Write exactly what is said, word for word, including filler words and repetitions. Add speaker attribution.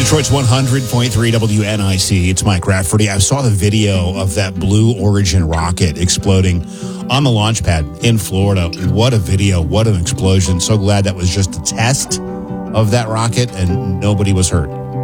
Speaker 1: Detroit's one hundred point three W N I C. It's Mike Rafferty. I saw the video of that Blue Origin rocket exploding on the launch pad in Florida. What a video. What an explosion. So glad that was just a test of that rocket and nobody was hurt.